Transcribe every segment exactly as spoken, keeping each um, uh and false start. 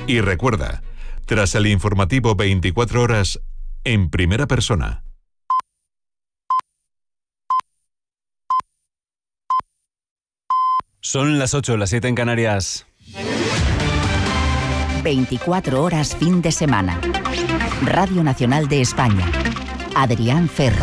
Y recuerda, tras el informativo veinticuatro horas, en primera persona. Son las ocho, las siete en Canarias. veinticuatro horas fin de semana. Radio Nacional de España. Adrián Ferro.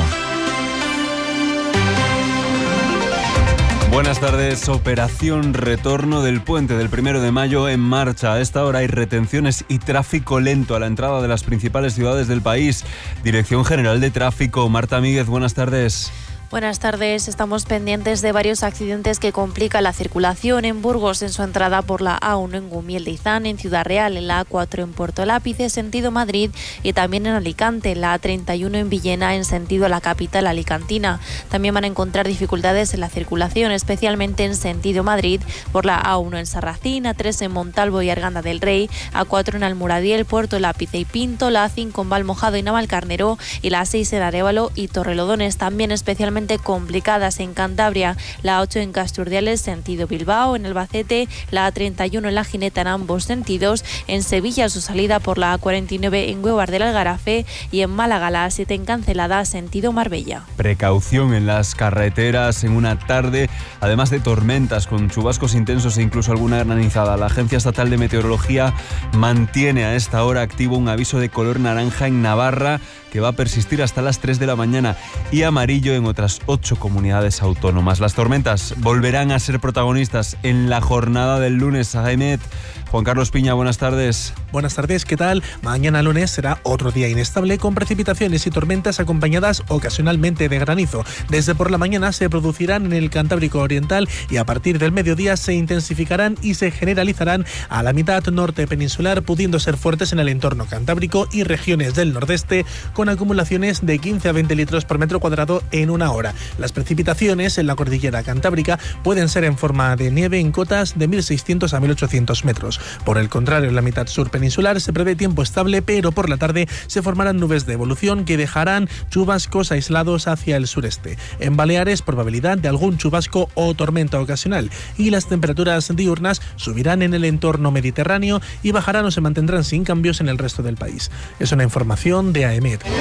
Buenas tardes. Operación Retorno del Puente del primero de mayo en marcha. A esta hora hay retenciones y tráfico lento a la entrada de las principales ciudades del país. Dirección General de Tráfico. Marta Míguez, buenas tardes. Buenas tardes. Estamos pendientes de varios accidentes que complican la circulación en Burgos en su entrada por la A uno en Gumiel de Izán, en Ciudad Real, en la A cuatro en Puerto Lápice, sentido Madrid, y también en Alicante, en la A treinta y uno en Villena, en sentido a la capital alicantina. También van a encontrar dificultades en la circulación, especialmente en sentido Madrid, por la A uno en Sarracín, A tres en Montalvo y Arganda del Rey, A cuatro en Almuradiel, Puerto Lápice y Pinto, la A cinco en Valmojado y Navalcarnero y la A seis en Arévalo y Torrelodones, también especialmente complicadas en Cantabria, la A ocho en Casturdiales, sentido Bilbao, en Albacete, la A treinta y uno en La Gineta en ambos sentidos, en Sevilla su salida por la A cuarenta y nueve en Huevar del Algarafe y en Málaga la A siete en Cancelada, sentido Marbella. Precaución en las carreteras en una tarde, además de tormentas con chubascos intensos e incluso alguna granizada. La Agencia Estatal de Meteorología mantiene a esta hora activo un aviso de color naranja en Navarra que va a persistir hasta las tres de la mañana y amarillo en otras ocho comunidades autónomas. Las tormentas volverán a ser protagonistas en la jornada del lunes. A Emet. Juan Carlos Piña, buenas tardes. Buenas tardes, ¿qué tal? Mañana lunes será otro día inestable con precipitaciones y tormentas acompañadas ocasionalmente de granizo. Desde por la mañana se producirán en el Cantábrico Oriental y a partir del mediodía se intensificarán y se generalizarán a la mitad norte peninsular, pudiendo ser fuertes en el entorno cantábrico y regiones del nordeste, con acumulaciones de quince a veinte litros por metro cuadrado en una hora. Las precipitaciones en la cordillera cantábrica pueden ser en forma de nieve en cotas de mil seiscientos a mil ochocientos metros. Por el contrario, en la mitad sur peninsular se prevé tiempo estable, pero por la tarde se formarán nubes de evolución que dejarán chubascos aislados hacia el sureste. En Baleares, probabilidad de algún chubasco o tormenta ocasional, y las temperaturas diurnas subirán en el entorno mediterráneo y bajarán o se mantendrán sin cambios en el resto del país. Es una información de A E M E T.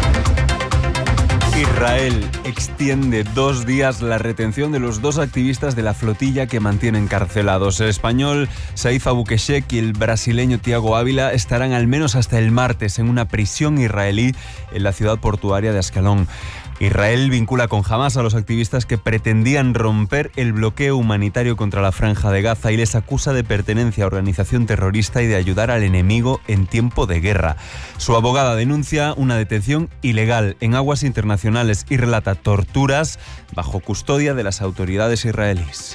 Israel extiende dos días la retención de los dos activistas de la flotilla que mantiene encarcelados. El español Saif Abukeshek y el brasileño Thiago Ávila estarán al menos hasta el martes en una prisión israelí en la ciudad portuaria de Ascalón. Israel vincula con Hamás a los activistas que pretendían romper el bloqueo humanitario contra la Franja de Gaza y les acusa de pertenencia a organización terrorista y de ayudar al enemigo en tiempo de guerra. Su abogada denuncia una detención ilegal en aguas internacionales y relata torturas bajo custodia de las autoridades israelíes.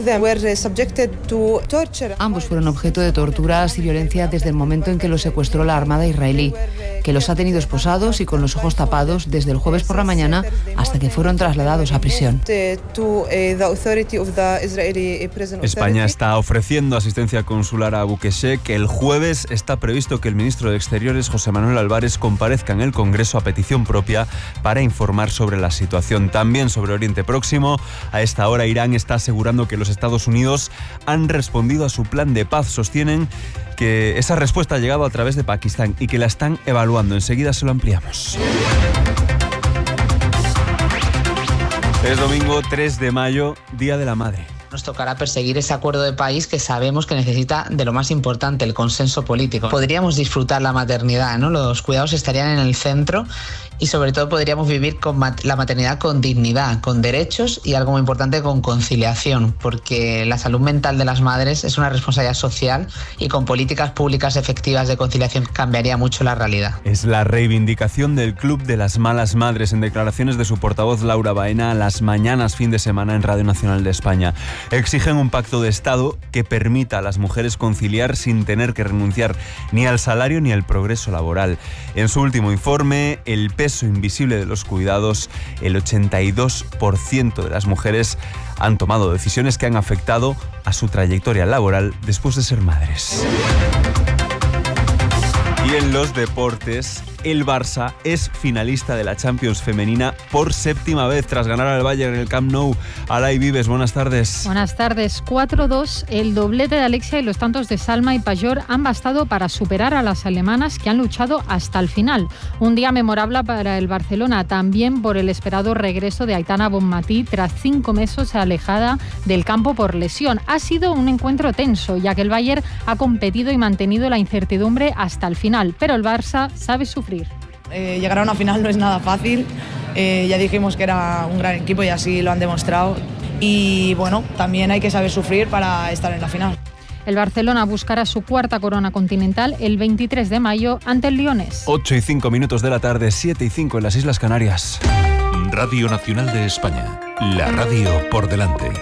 Ambos fueron objeto de torturas y violencia desde el momento en que los secuestró la Armada israelí, que los ha tenido esposados y con los ojos tapados desde el jueves por la mañana hasta que fueron trasladados a prisión. España está ofreciendo asistencia consular a Abukeshek. El jueves está previsto que el ministro de Exteriores, José Manuel Álvarez, comparezca en el Congreso a petición propia para informar sobre la situación. También sobre Oriente Próximo. A esta hora Irán está asegurando que los Estados Unidos han respondido a su plan de paz. Sostienen que esa respuesta ha llegado a través de Pakistán y que la están evaluando. Enseguida se lo ampliamos. Es domingo tres de mayo, Día de la Madre. Nos tocará perseguir ese acuerdo de país que sabemos que necesita de lo más importante, el consenso político. Podríamos disfrutar la maternidad, ¿no? Los cuidados estarían en el centro y sobre todo podríamos vivir con mat- la maternidad con dignidad, con derechos y algo muy importante, con conciliación, porque la salud mental de las madres es una responsabilidad social y con políticas públicas efectivas de conciliación cambiaría mucho la realidad. Es la reivindicación del Club de las Malas Madres en declaraciones de su portavoz Laura Baena a Las Mañanas fin de semana en Radio Nacional de España. Exigen un pacto de Estado que permita a las mujeres conciliar sin tener que renunciar ni al salario ni al progreso laboral. En su último informe, el peso invisible de los cuidados, el ochenta y dos por ciento de las mujeres han tomado decisiones que han afectado a su trayectoria laboral después de ser madres. Y en los deportes, el Barça es finalista de la Champions femenina por séptima vez tras ganar al Bayern en el Camp Nou. Alay Vives, buenas tardes. Buenas tardes. cuatro dos, el doblete de Alexia y los tantos de Salma y Pajor han bastado para superar a las alemanas que han luchado hasta el final. Un día memorable para el Barcelona, también por el esperado regreso de Aitana Bonmatí tras cinco meses alejada del campo por lesión. Ha sido un encuentro tenso, ya que el Bayern ha competido y mantenido la incertidumbre hasta el final, pero el Barça sabe sufrir. Eh, llegar a una final no es nada fácil, eh, ya dijimos que era un gran equipo y así lo han demostrado, y bueno, también hay que saber sufrir para estar en la final. El Barcelona buscará su cuarta corona continental el veintitrés de mayo ante el Leones. ocho y cinco minutos de la tarde, siete y cinco en las Islas Canarias. Radio Nacional de España, la radio por delante.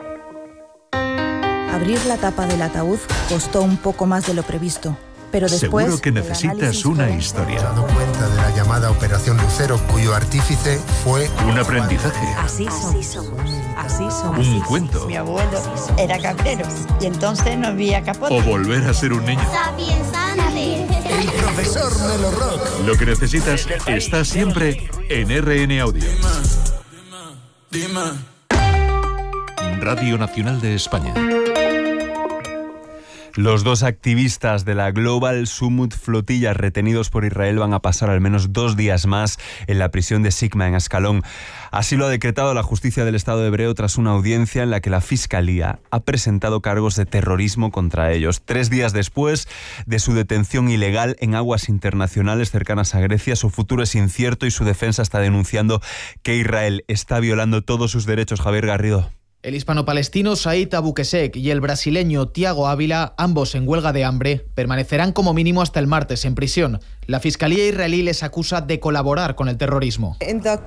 Abrir la tapa del ataúd costó un poco más de lo previsto. Pero después, seguro que necesitas una historia. He dado cuenta de la llamada Operación Lucero, cuyo artífice fue un aprendizaje. Así somos. Así somos. Un cuento. Mi abuelo era cabrero y entonces no había capote. O volver a ser un niño. el profesor Melo Rock. Lo que necesitas está siempre en R N Audio. Dime, dime. Radio Nacional de España. Los dos activistas de la Global Summit Flotilla retenidos por Israel van a pasar al menos dos días más en la prisión de Sigma en Ascalón. Así lo ha decretado la justicia del Estado hebreo tras una audiencia en la que la Fiscalía ha presentado cargos de terrorismo contra ellos. Tres días después de su detención ilegal en aguas internacionales cercanas a Grecia, su futuro es incierto y su defensa está denunciando que Israel está violando todos sus derechos. Javier Garrido. El hispano-palestino Said Abu Qeshek y el brasileño Tiago Ávila, ambos en huelga de hambre, permanecerán como mínimo hasta el martes en prisión. La Fiscalía israelí les acusa de colaborar con el terrorismo.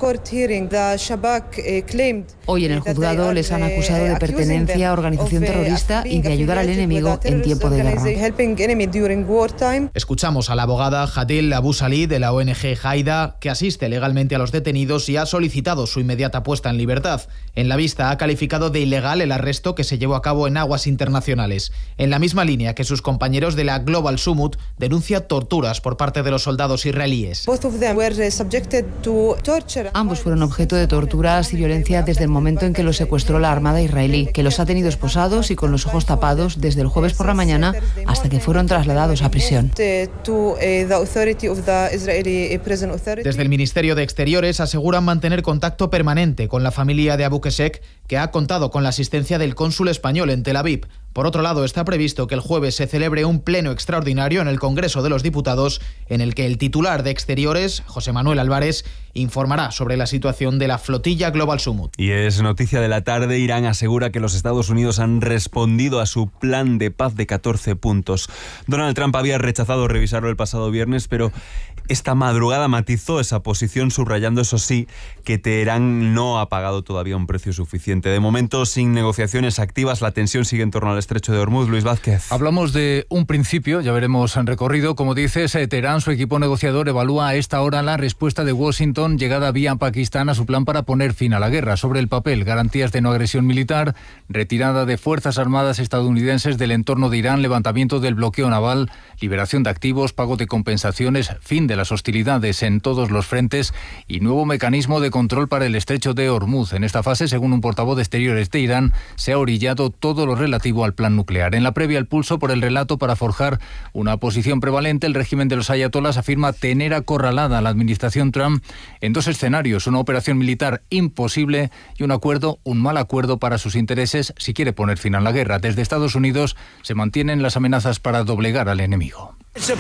Hoy en el juzgado les han acusado de pertenencia a organización terrorista y de ayudar al enemigo en tiempo de guerra. Escuchamos a la abogada Hadel Abu Salih de la O N G Haida, que asiste legalmente a los detenidos y ha solicitado su inmediata puesta en libertad. En la vista ha calificado de ilegal el arresto que se llevó a cabo en aguas internacionales. En la misma línea que sus compañeros de la Global Summit, denuncia torturas por parte de los soldados israelíes. Ambos fueron objeto de torturas y violencia desde el momento en que los secuestró la Armada israelí, que los ha tenido esposados y con los ojos tapados desde el jueves por la mañana hasta que fueron trasladados a prisión. Desde el Ministerio de Exteriores aseguran mantener contacto permanente con la familia de Abu Qeshek, que ha contado con la asistencia del cónsul español en Tel Aviv. Por otro lado, está previsto que el jueves se celebre un pleno extraordinario en el Congreso de los Diputados, en el que el titular de Exteriores, José Manuel Álvarez, informará sobre la situación de la flotilla Global Summit. Y es noticia de la tarde, Irán asegura que los Estados Unidos han respondido a su plan de paz de catorce puntos. Donald Trump había rechazado revisarlo el pasado viernes, pero esta madrugada matizó esa posición, subrayando, eso sí, que Teherán no ha pagado todavía un precio suficiente. De momento, sin negociaciones activas, la tensión sigue en torno al estrecho de Hormuz. Luis Vázquez. Hablamos de un principio, ya veremos en recorrido. Como dices, Teherán, su equipo negociador, evalúa a esta hora la respuesta de Washington, llegada vía Pakistán a su plan para poner fin a la guerra. Sobre el papel, garantías de no agresión militar, retirada de fuerzas armadas estadounidenses del entorno de Irán, levantamiento del bloqueo naval, liberación de activos, pago de compensaciones, fin de las hostilidades en todos los frentes y nuevo mecanismo de control para el estrecho de Hormuz. En esta fase, según un portavoz de Exteriores de Irán, se ha orillado todo lo relativo al plan nuclear. En la previa, el pulso por el relato para forjar una posición prevalente, el régimen de los ayatolás afirma tener acorralada a la administración Trump en dos escenarios: una operación militar imposible y un acuerdo, un mal acuerdo para sus intereses si quiere poner fin a la guerra. Desde Estados Unidos se mantienen las amenazas para doblegar al enemigo.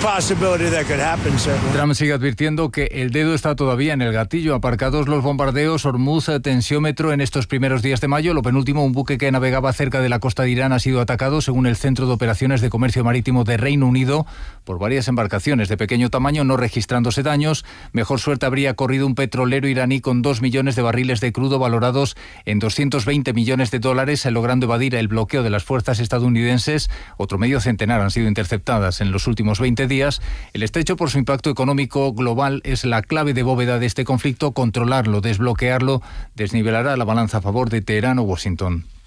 Trump sigue advirtiendo que el dedo está todavía en el gatillo. Aparcados los bombardeos, Hormuz, tensiómetro en estos primeros días de mayo. Lo penúltimo, un buque que navegaba cerca de la costa de Irán ha sido atacado, según el Centro de Operaciones de Comercio Marítimo de Reino Unido, por varias embarcaciones de pequeño tamaño, no registrándose daños. Mejor suerte habría corrido un petrolero iraní con dos millones de barriles de crudo valorados en doscientos veinte millones de dólares, logrando evadir el bloqueo de las fuerzas estadounidenses. Otro medio centenar han sido interceptadas en los últimos veinte días. El estrecho, por su impacto económico global, es la clave de bóveda de este conflicto. Controlarlo, desbloquearlo, desnivelará la balanza a favor de Teherán o Washington.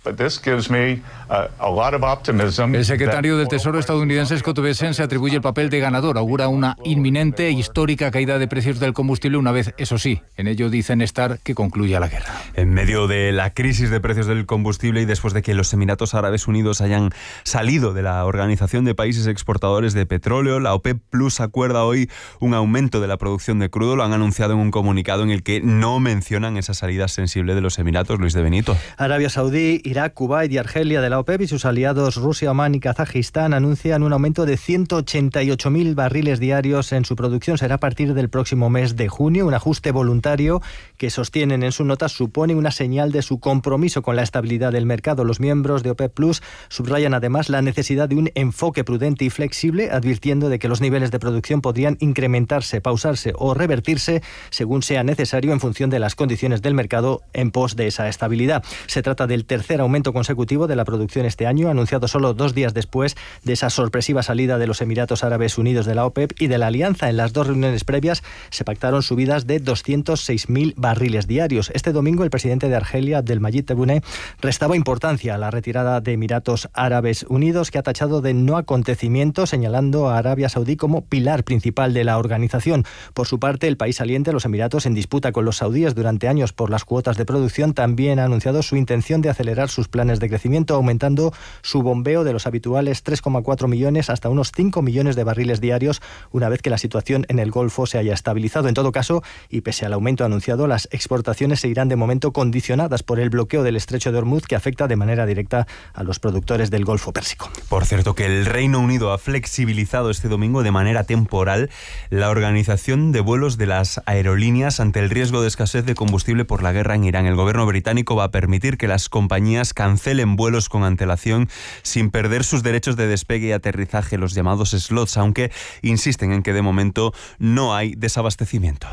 El secretario del Tesoro estadounidense Scott Bessent se atribuye el papel de ganador. Augura una inminente e histórica caída de precios del combustible una vez, eso sí, en ello dicen estar que concluya la guerra. En medio de la crisis de precios del combustible y después de que los Emiratos Árabes Unidos hayan salido de la Organización de Países Exportadores de Petróleo, la OPEP Plus acuerda hoy un aumento de la producción de crudo. Lo han anunciado en un comunicado en el que no mencionan esa salida sensible de los Emiratos. Luis de Benito. Arabia Saudí, Irak, Kuwait y Argelia de la OPEP y sus aliados Rusia, Omán y Kazajistán anuncian un aumento de ciento ochenta y ocho mil barriles diarios en su producción. Será a partir del próximo mes de junio. Un ajuste voluntario que sostienen en su nota supone una señal de su compromiso con la estabilidad del mercado. Los miembros de OPEP Plus subrayan además la necesidad de un enfoque prudente y flexible, advirtiendo de que los niveles de producción podrían incrementarse, pausarse o revertirse según sea necesario en función de las condiciones del mercado en pos de esa estabilidad. Se trata del tercer aumento consecutivo de la producción este año, anunciado solo dos días después de esa sorpresiva salida de los Emiratos Árabes Unidos de la OPEP y de la alianza. En las dos reuniones previas se pactaron subidas de doscientos seis mil barriles diarios. Este domingo el presidente de Argelia, Abdelmadjid Tebboune, restaba importancia a la retirada de Emiratos Árabes Unidos, que ha tachado de no acontecimiento, señalando a Arabia Saudí como pilar principal de la organización. Por su parte, el país saliente, los Emiratos, en disputa con los saudíes durante años por las cuotas de producción, también ha anunciado su intención de acelerar sus planes de crecimiento, aumentando su bombeo de los habituales tres coma cuatro millones hasta unos cinco millones de barriles diarios una vez que la situación en el Golfo se haya estabilizado. En todo caso, y pese al aumento anunciado, las exportaciones se irán de momento condicionadas por el bloqueo del Estrecho de Hormuz, que afecta de manera directa a los productores del Golfo Pérsico. Por cierto, que el Reino Unido ha flexibilizado este domingo de manera temporal la organización de vuelos de las aerolíneas ante el riesgo de escasez de combustible por la guerra en Irán. El gobierno británico va a permitir que las compañías cancelen vuelos con antelación sin perder sus derechos de despegue y aterrizaje, los llamados slots, aunque insisten en que de momento no hay desabastecimiento.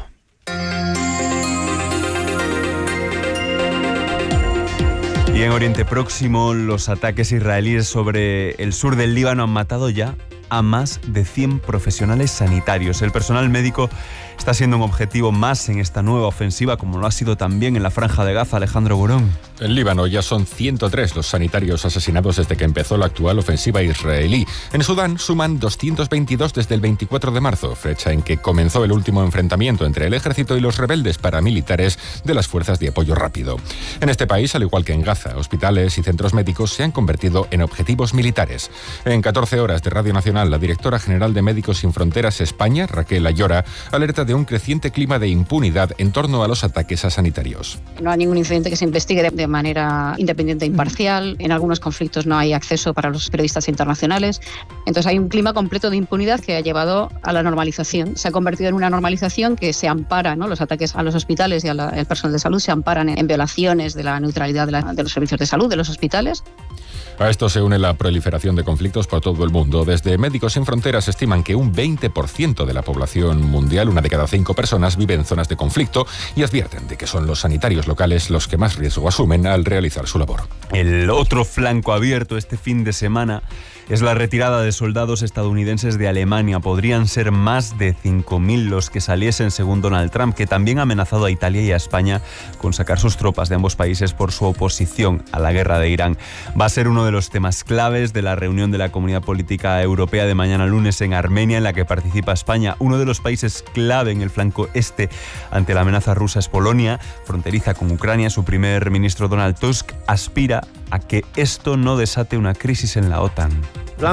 Y en Oriente Próximo, los ataques israelíes sobre el sur del Líbano han matado ya a más de cien profesionales sanitarios. El personal médico está siendo un objetivo más en esta nueva ofensiva, como lo ha sido también en la Franja de Gaza. Alejandro Burón. En Líbano ya son ciento tres los sanitarios asesinados desde que empezó la actual ofensiva israelí. En Sudán suman doscientos veintidós desde el veinticuatro de marzo, fecha en que comenzó el último enfrentamiento entre el ejército y los rebeldes paramilitares de las fuerzas de apoyo rápido. En este país, al igual que en Gaza, hospitales y centros médicos se han convertido en objetivos militares. En catorce horas de Radio Nacional, la directora general de Médicos Sin Fronteras España, Raquel Ayora, alerta de un creciente clima de impunidad en torno a los ataques a sanitarios. No hay ningún incidente que se investigue de, de manera independiente e imparcial. En algunos conflictos no hay acceso para los periodistas internacionales. Entonces hay un clima completo de impunidad que ha llevado a la normalización. Se ha convertido en una normalización que se ampara, ¿no? Los ataques a los hospitales y al personal de salud se amparan en, en violaciones de la neutralidad de, la, de los servicios de salud, de los hospitales. A esto se une la proliferación de conflictos por todo el mundo. Desde Médicos Sin Fronteras estiman que un veinte por ciento de la población mundial, una de cada cinco personas, vive en zonas de conflicto y advierten de que son los sanitarios locales los que más riesgo asumen al realizar su labor. El otro flanco abierto este fin de semana es la retirada de soldados estadounidenses de Alemania. Podrían ser más de cinco mil los que saliesen, según Donald Trump, que también ha amenazado a Italia y a España con sacar sus tropas de ambos países por su oposición a la guerra de Irán. Va a ser uno de los temas claves de la reunión de la Comunidad Política Europea de mañana lunes en Armenia, en la que participa España. Uno de los países clave en el flanco este ante la amenaza rusa es Polonia, fronteriza con Ucrania. Su primer ministro Donald Tusk aspira a que esto no desate una crisis en la OTAN. La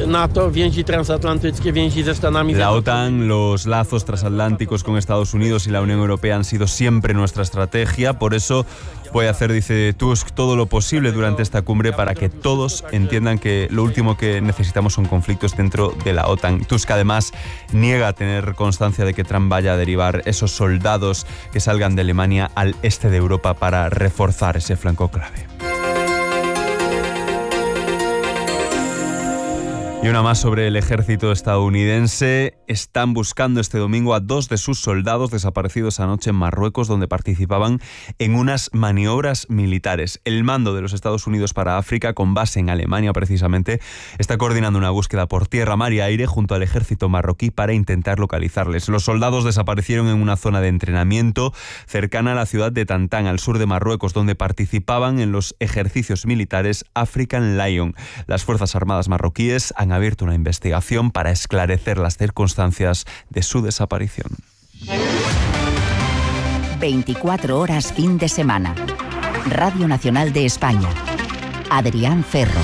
OTAN, los lazos transatlánticos con Estados Unidos y la Unión Europea han sido siempre nuestra estrategia. Por eso voy a hacer, dice Tusk, todo lo posible durante esta cumbre para que todos entiendan que lo último que necesitamos son conflictos dentro de la OTAN. Tusk además niega tener constancia de que Trump vaya a derivar esos soldados que salgan de Alemania al este de Europa para reforzar ese flanco clave. Y una más sobre el ejército estadounidense. Están buscando este domingo a dos de sus soldados desaparecidos anoche en Marruecos, donde participaban en unas maniobras militares. El mando de los Estados Unidos para África, con base en Alemania precisamente, está coordinando una búsqueda por tierra, mar y aire junto al ejército marroquí para intentar localizarles. Los soldados desaparecieron en una zona de entrenamiento cercana a la ciudad de Tantán, al sur de Marruecos, donde participaban en los ejercicios militares African Lion. Las Fuerzas Armadas marroquíes han abierto una investigación para esclarecer las circunstancias de su desaparición. veinticuatro horas fin de semana. Radio Nacional de España. Adrián Ferro.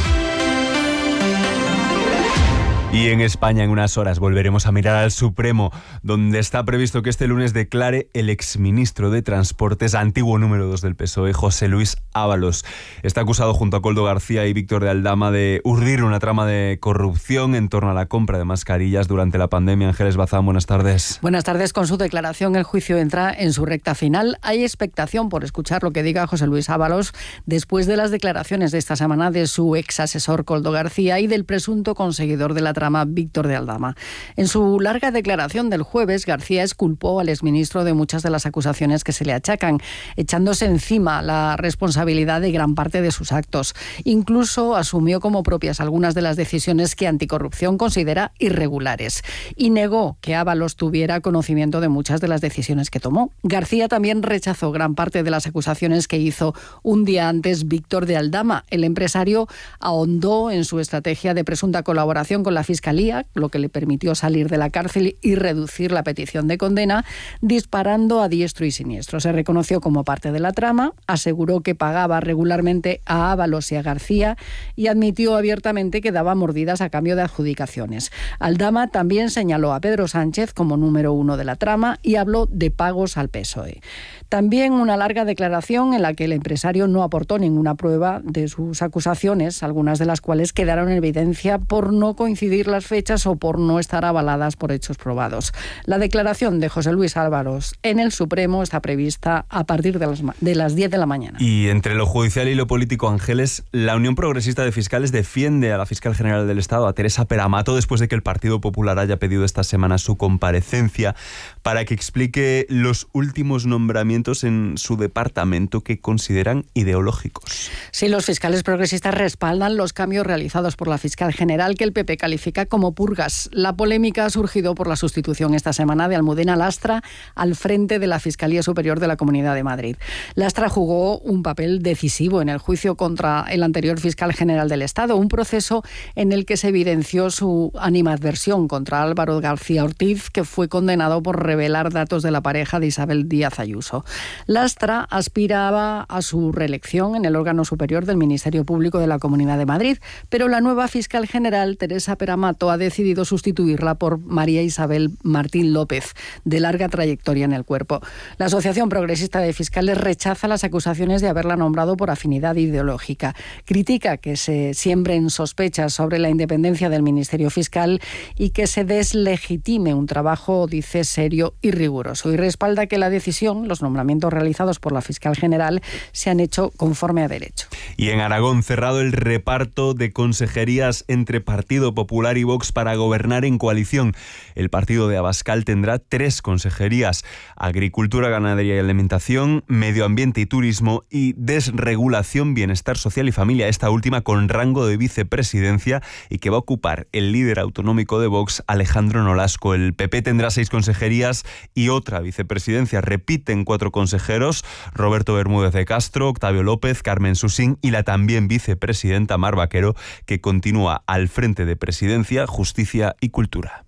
Y en España, en unas horas, volveremos a mirar al Supremo, donde está previsto que este lunes declare el exministro de Transportes, antiguo número dos del P S O E, José Luis Ábalos. Está acusado junto a Koldo García y Víctor de Aldama de urdir una trama de corrupción en torno a la compra de mascarillas durante la pandemia. Ángeles Bazán, buenas tardes. Buenas tardes. Con su declaración, el juicio entra en su recta final. Hay expectación por escuchar lo que diga José Luis Ábalos después de las declaraciones de esta semana de su ex asesor Koldo García y del presunto conseguidor de la trama Víctor de Aldama. En su larga declaración del jueves, García exculpó al exministro de muchas de las acusaciones que se le achacan, echándose encima la responsabilidad de gran parte de sus actos. Incluso asumió como propias algunas de las decisiones que Anticorrupción considera irregulares y negó que Ábalos tuviera conocimiento de muchas de las decisiones que tomó. García también rechazó gran parte de las acusaciones que hizo un día antes Víctor de Aldama. El empresario ahondó en su estrategia de presunta colaboración con la Fiscalía, lo que le permitió salir de la cárcel y reducir la petición de condena, disparando a diestro y siniestro. Se reconoció como parte de la trama, aseguró que pagaba regularmente a Ábalos y a García y admitió abiertamente que daba mordidas a cambio de adjudicaciones. Aldama también señaló a Pedro Sánchez como número uno de la trama y habló de pagos al P S O E. También una larga declaración en la que el empresario no aportó ninguna prueba de sus acusaciones, algunas de las cuales quedaron en evidencia por no coincidir las fechas o por no estar avaladas por hechos probados. La declaración de José Luis Ábalos en el Supremo está prevista a partir de las, de las diez de la mañana. Y entre lo judicial y lo político, Ángeles, la Unión Progresista de Fiscales defiende a la fiscal general del Estado, a Teresa Peramato, después de que el Partido Popular haya pedido esta semana su comparecencia para que explique los últimos nombramientos en su departamento que consideran ideológicos. Sí, los fiscales progresistas respaldan los cambios realizados por la fiscal general, que el P P califica como purgas. La polémica ha surgido por la sustitución esta semana de Almudena Lastra al frente de la Fiscalía Superior de la Comunidad de Madrid. Lastra jugó un papel decisivo en el juicio contra el anterior fiscal general del Estado, un proceso en el que se evidenció su animadversión contra Álvaro García Ortiz, que fue condenado por revelar datos de la pareja de Isabel Díaz Ayuso. Lastra aspiraba a su reelección en el órgano superior del Ministerio Público de la Comunidad de Madrid, pero la nueva fiscal general, Teresa Peramato, ha decidido sustituirla por María Isabel Martín López, de larga trayectoria en el cuerpo. La Asociación Progresista de Fiscales rechaza las acusaciones de haberla nombrado por afinidad ideológica. Critica que se siembren sospechas sobre la independencia del Ministerio Fiscal y que se deslegitime un trabajo, dice, serio y riguroso. Y respalda que la decisión, los nombramientos realizados por la fiscal general, se han hecho conforme a derecho. Y en Aragón, cerrado el reparto de consejerías entre Partido Popular y Vox para gobernar en coalición. El partido de Abascal tendrá tres consejerías: Agricultura, Ganadería y Alimentación, Medio Ambiente y Turismo y Desregulación, Bienestar Social y Familia, esta última con rango de vicepresidencia y que va a ocupar el líder autonómico de Vox, Alejandro Nolasco. El P P tendrá seis consejerías y otra vicepresidencia. Repiten cuatro consejeros: Roberto Bermúdez de Castro, Octavio López, Carmen Susín y la también vicepresidenta Mar Vaquero, que continúa al frente de Presidencia, Justicia y Cultura.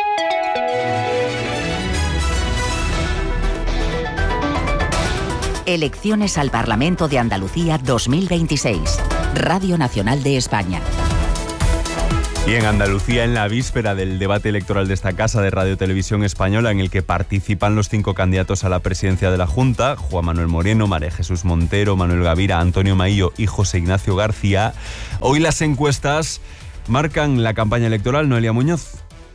Elecciones al Parlamento de Andalucía dos mil veintiséis. Radio Nacional de España. Y en Andalucía, en la víspera del debate electoral de esta casa de Radio Televisión Española, en el que participan los cinco candidatos a la presidencia de la Junta, Juan Manuel Moreno, María Jesús Montero, Manuel Gavira, Antonio Maillo y José Ignacio García, hoy las encuestas marcan la campaña electoral. Noelia Muñoz.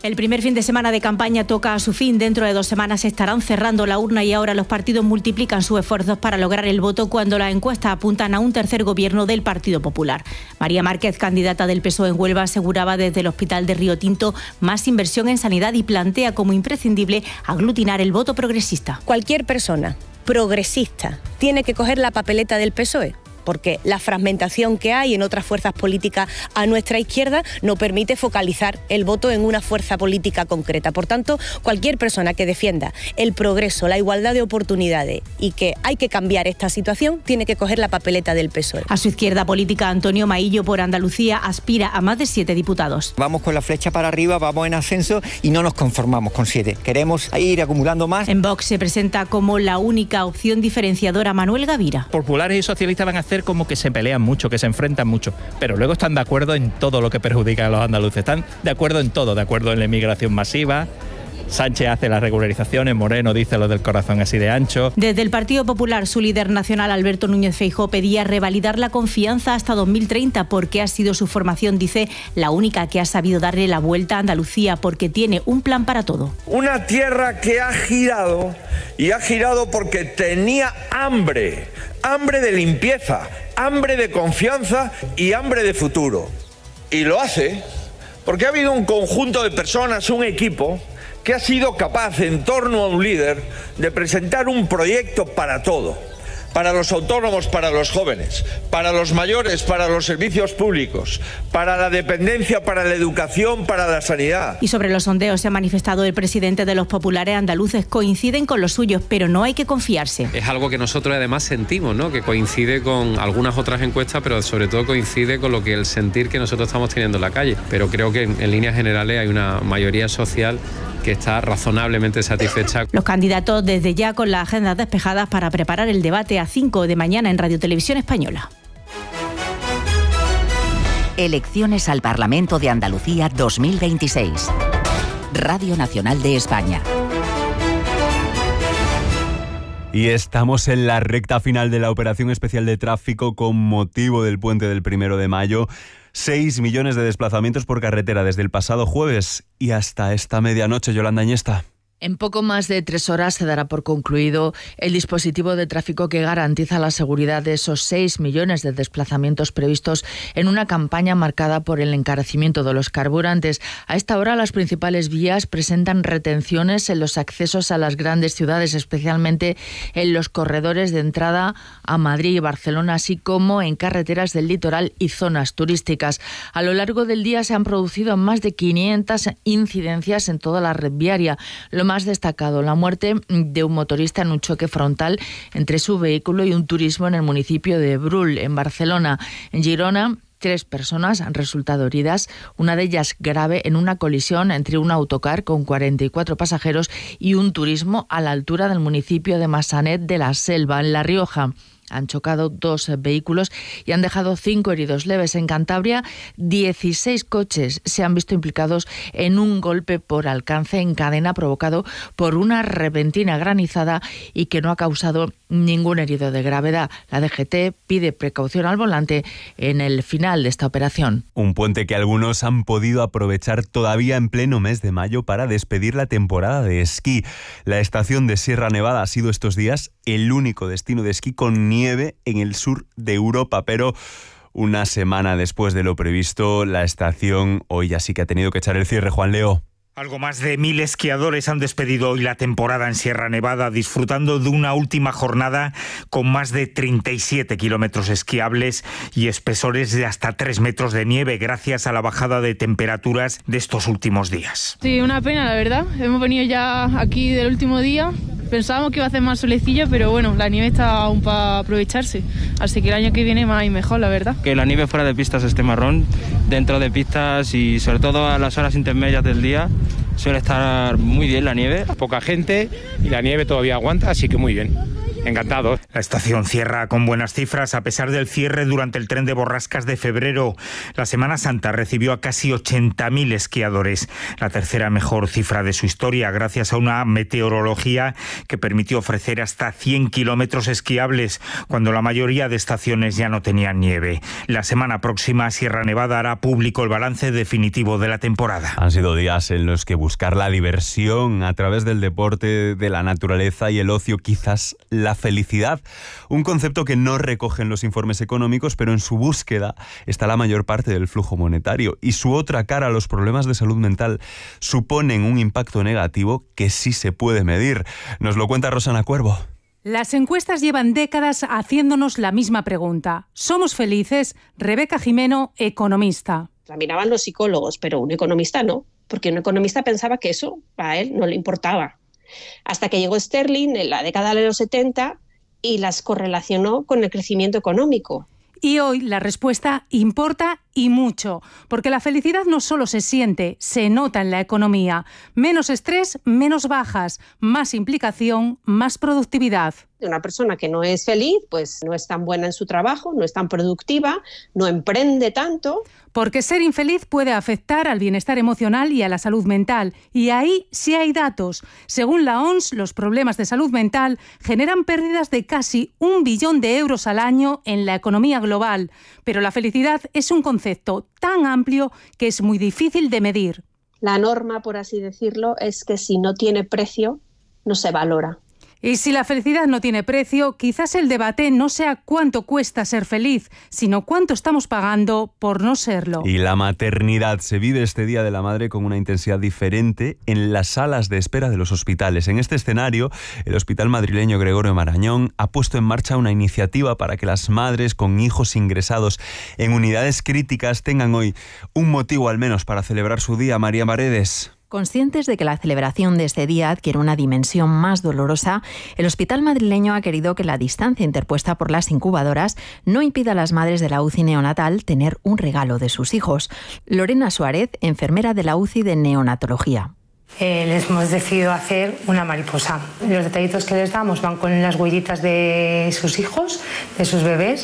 El primer fin de semana de campaña toca a su fin. Dentro de dos semanas estarán cerrando la urna y ahora los partidos multiplican sus esfuerzos para lograr el voto cuando las encuestas apuntan a un tercer gobierno del Partido Popular. María Márquez, candidata del P S O E en Huelva, aseguraba desde el Hospital de Río Tinto más inversión en sanidad y plantea como imprescindible aglutinar el voto progresista. Cualquier persona progresista tiene que coger la papeleta del P S O E. Porque la fragmentación que hay en otras fuerzas políticas a nuestra izquierda no permite focalizar el voto en una fuerza política concreta. Por tanto, cualquier persona que defienda el progreso, la igualdad de oportunidades y que hay que cambiar esta situación, tiene que coger la papeleta del P S O E. A su izquierda política, Antonio Maillo por Andalucía aspira a más de siete diputados. Vamos con la flecha para arriba, vamos en ascenso y no nos conformamos con siete. Queremos ir acumulando más. En Vox se presenta como la única opción diferenciadora Manuel Gavira. Populares y socialistas van a hacer como que se pelean mucho, que se enfrentan mucho, pero luego están de acuerdo en todo lo que perjudica a los andaluces, están de acuerdo en todo, de acuerdo en la inmigración masiva. Sánchez hace las regularizaciones, Moreno dice lo del corazón así de ancho. Desde el Partido Popular, su líder nacional, Alberto Núñez Feijóo, pedía revalidar la confianza hasta dos mil treinta porque ha sido su formación, dice, la única que ha sabido darle la vuelta a Andalucía porque tiene un plan para todo. Una tierra que ha girado y ha girado porque tenía hambre, hambre de limpieza, hambre de confianza y hambre de futuro. Y lo hace porque ha habido un conjunto de personas, un equipo, que ha sido capaz, en torno a un líder, de presentar un proyecto para todo. Para los autónomos, para los jóvenes, para los mayores, para los servicios públicos, para la dependencia, para la educación, para la sanidad. Y sobre los sondeos se ha manifestado el presidente de los populares andaluces. Coinciden con los suyos, pero no hay que confiarse. Es algo que nosotros además sentimos, ¿no? Que coincide con algunas otras encuestas, pero sobre todo coincide con lo que el sentir que nosotros estamos teniendo en la calle. Pero creo que en, en líneas generales hay una mayoría social que está razonablemente satisfecha. Los candidatos desde ya con las agendas despejadas para preparar el debate a cinco de mañana en Radio Televisión Española. Elecciones al Parlamento de Andalucía dos mil veintiséis. Radio Nacional de España. Y estamos en la recta final de la operación especial de tráfico con motivo del puente del primero de mayo. Seis millones de desplazamientos por carretera desde el pasado jueves y hasta esta medianoche, Yolanda Añesta. En poco más de tres horas se dará por concluido el dispositivo de tráfico que garantiza la seguridad de esos seis millones de desplazamientos previstos en una campaña marcada por el encarecimiento de los carburantes. A esta hora las principales vías presentan retenciones en los accesos a las grandes ciudades, especialmente en los corredores de entrada a Madrid y Barcelona, así como en carreteras del litoral y zonas turísticas. A lo largo del día se han producido más de quinientas incidencias en toda la red viaria. Lo más destacado, la muerte de un motorista en un choque frontal entre su vehículo y un turismo en el municipio de Brull, en Barcelona. En Girona, tres personas han resultado heridas, una de ellas grave en una colisión entre un autocar con cuarenta y cuatro pasajeros y un turismo a la altura del municipio de Massanet de la Selva, en La Rioja. Han chocado dos vehículos y han dejado cinco heridos leves. En Cantabria, dieciséis coches se han visto implicados en un golpe por alcance en cadena provocado por una repentina granizada y que no ha causado ningún herido de gravedad. La D G T pide precaución al volante en el final de esta operación. Un puente que algunos han podido aprovechar todavía en pleno mes de mayo para despedir la temporada de esquí. La estación de Sierra Nevada ha sido estos días el único destino de esquí con nieve en el sur de Europa, pero una semana después de lo previsto, la estación hoy ya sí que ha tenido que echar el cierre. Juan Leo. Algo más de mil esquiadores han despedido hoy la temporada en Sierra Nevada, disfrutando de una última jornada con más de treinta y siete kilómetros esquiables y espesores de hasta tres metros de nieve, gracias a la bajada de temperaturas de estos últimos días. Sí, una pena, la verdad. Hemos venido ya aquí del último día. Pensábamos que iba a hacer más solecillo, pero bueno, la nieve está aún para aprovecharse. Así que el año que viene más y mejor, la verdad. Que la nieve fuera de pistas esté marrón, dentro de pistas y sobre todo a las horas intermedias del día suele estar muy bien la nieve. Poca gente y la nieve todavía aguanta, así que muy bien. Encantado. La estación cierra con buenas cifras a pesar del cierre durante el tren de borrascas de febrero. La Semana Santa recibió a casi ochenta mil esquiadores, la tercera mejor cifra de su historia, gracias a una meteorología que permitió ofrecer hasta cien kilómetros esquiables cuando la mayoría de estaciones ya no tenían nieve. La semana próxima Sierra Nevada hará público el balance definitivo de la temporada. Han sido días en los que buscar la diversión a través del deporte, de la naturaleza y el ocio, quizás la felicidad. Un concepto que no recogen los informes económicos, pero en su búsqueda está la mayor parte del flujo monetario. Y su otra cara, los problemas de salud mental, suponen un impacto negativo que sí se puede medir. Nos lo cuenta Rosana Cuervo. Las encuestas llevan décadas haciéndonos la misma pregunta. ¿Somos felices? Rebeca Jimeno, economista. La miraban los psicólogos, pero un economista no, porque un economista pensaba que eso a él no le importaba. Hasta que llegó Sterling en la década de los setenta y las correlacionó con el crecimiento económico. Y hoy la respuesta importa y mucho, porque la felicidad no solo se siente, se nota en la economía. Menos estrés, menos bajas, más implicación, más productividad. Una persona que no es feliz, pues no es tan buena en su trabajo, no es tan productiva, no emprende tanto. Porque ser infeliz puede afectar al bienestar emocional y a la salud mental. Y ahí sí hay datos. Según la O M S, los problemas de salud mental generan pérdidas de casi un billón de euros al año en la economía global. Pero la felicidad es un concepto tan amplio que es muy difícil de medir. La norma, por así decirlo, es que si no tiene precio, no se valora. Y si la felicidad no tiene precio, quizás el debate no sea cuánto cuesta ser feliz, sino cuánto estamos pagando por no serlo. Y la maternidad se vive este Día de la Madre con una intensidad diferente en las salas de espera de los hospitales. En este escenario, el Hospital Madrileño Gregorio Marañón ha puesto en marcha una iniciativa para que las madres con hijos ingresados en unidades críticas tengan hoy un motivo al menos para celebrar su día. María Paredes. Conscientes de que la celebración de este día adquiere una dimensión más dolorosa, el Hospital Madrileño ha querido que la distancia interpuesta por las incubadoras no impida a las madres de la U C I neonatal tener un regalo de sus hijos. Lorena Suárez, enfermera de la U C I de neonatología. Eh, les hemos decidido hacer una mariposa. Los detallitos que les damos van con las huellitas de sus hijos, de sus bebés,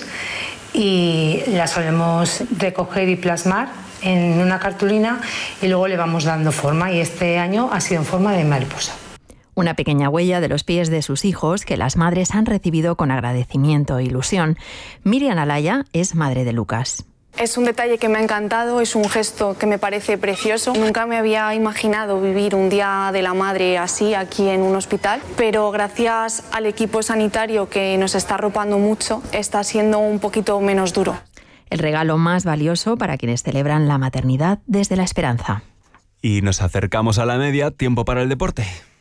y las solemos recoger y plasmar en una cartulina y luego le vamos dando forma, y este año ha sido en forma de mariposa. Una pequeña huella de los pies de sus hijos que las madres han recibido con agradecimiento e ilusión. Miriam Alaya es madre de Lucas. Es un detalle que me ha encantado, es un gesto que me parece precioso. Nunca me había imaginado vivir un Día de la Madre así aquí en un hospital, pero gracias al equipo sanitario que nos está arropando mucho, está siendo un poquito menos duro. El regalo más valioso para quienes celebran la maternidad desde la esperanza. Y nos acercamos a la media, tiempo para el deporte.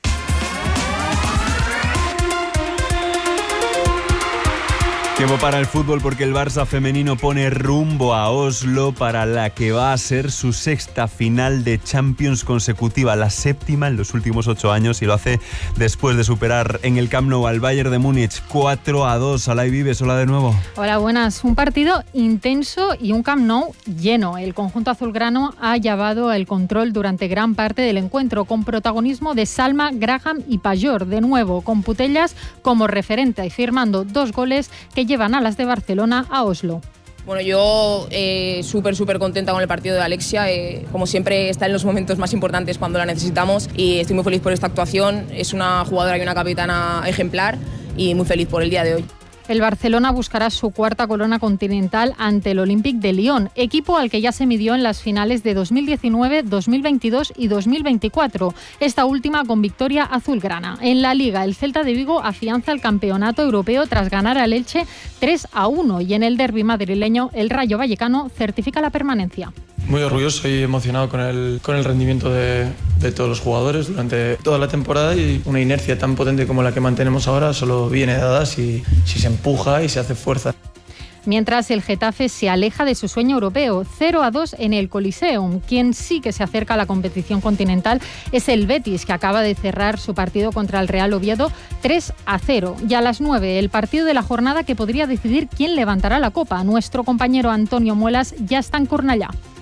Tiempo para el fútbol porque el Barça femenino pone rumbo a Oslo para la que va a ser su sexta final de Champions consecutiva, la séptima en los últimos ocho años, y lo hace después de superar en el Camp Nou al Bayern de Múnich cuatro a dos. Alay Vives, hola de nuevo. Hola, buenas. Un partido intenso y un Camp Nou lleno. El conjunto azulgrano ha llevado el control durante gran parte del encuentro, con protagonismo de Salma, Graham y Pajor, de nuevo con Putellas como referente y firmando dos goles que llevan a las de Barcelona a Oslo. Bueno, yo eh, súper, súper contenta con el partido de Alexia. Eh, como siempre, está en los momentos más importantes cuando la necesitamos, y estoy muy feliz por esta actuación. Es una jugadora y una capitana ejemplar, y muy feliz por el día de hoy. El Barcelona buscará su cuarta corona continental ante el Olympique de Lyon, equipo al que ya se midió en las finales de dos mil diecinueve, dos mil veintidós y dos mil veinticuatro, esta última con victoria azulgrana. En la Liga, el Celta de Vigo afianza el campeonato europeo tras ganar al Elche tres a uno, y en el derbi madrileño, el Rayo Vallecano certifica la permanencia. Muy orgulloso y emocionado con el, con el rendimiento de, de todos los jugadores durante toda la temporada, y una inercia tan potente como la que mantenemos ahora solo viene dada si, si se empuja y se hace fuerza. Mientras el Getafe se aleja de su sueño europeo, cero a dos en el Coliseum. Quien sí que se acerca a la competición continental es el Betis, que acaba de cerrar su partido contra el Real Oviedo tres a cero. Y a las nueve, el partido de la jornada que podría decidir quién levantará la copa. Nuestro compañero Antonio Muelas ya está en Cornellá.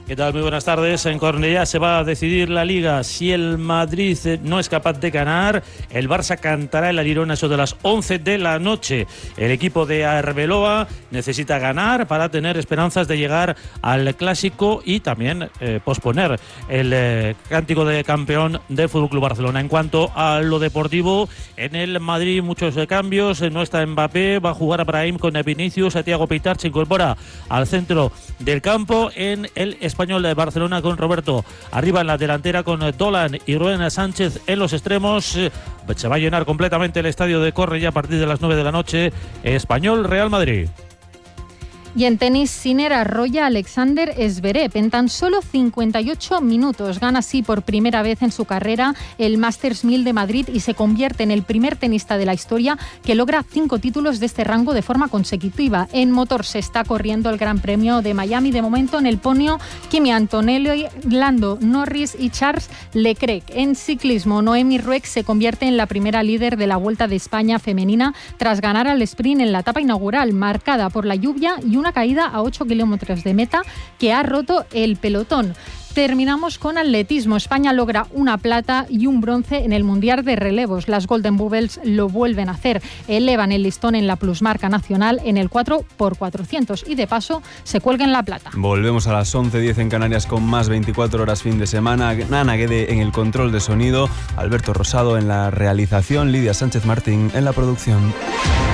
¿Qué tal? Muy buenas tardes. En Cornellá se va a decidir la Liga. Si el Madrid no es capaz de ganar, el Barça cantará en la Lirona eso de las once de la noche. El equipo de Arbeloa necesita ganar para tener esperanzas de llegar al Clásico y también eh, posponer el eh, cántico de campeón del F C Barcelona. En cuanto a lo deportivo, en el Madrid muchos eh, cambios. No está Mbappé, va a jugar a Brahim con Vinicius. Thiago Pitart se incorpora al centro del campo. En el Español de Barcelona con Roberto arriba en la delantera con Dolan y Rubén Sánchez en los extremos. Se va a llenar completamente el estadio de Cornellá a partir de las nueve de la noche. Español Real Madrid. Y en tenis, Sinner arrolla a Alexander Zverev en tan solo cincuenta y ocho minutos. Gana así por primera vez en su carrera el Masters mil de Madrid y se convierte en el primer tenista de la historia que logra cinco títulos de este rango de forma consecutiva. En motor se está corriendo el Gran Premio de Miami. De momento en el podio, Kimi Antonelli, Lando Norris y Charles Leclerc. En ciclismo, Noemi Rueck se convierte en la primera líder de la Vuelta de España femenina tras ganar al sprint en la etapa inaugural, marcada por la lluvia y un una caída a ocho kilómetros de meta que ha roto el pelotón. Terminamos con atletismo. España logra una plata y un bronce en el Mundial de Relevos. Las Golden Bubbles lo vuelven a hacer. Elevan el listón en la plusmarca nacional en el cuatro por cuatrocientos y de paso se cuelgan la plata. Volvemos a las once diez en Canarias con más veinticuatro horas fin de semana. Nana Guede en el control de sonido, Alberto Rosado en la realización, Lidia Sánchez Martín en la producción.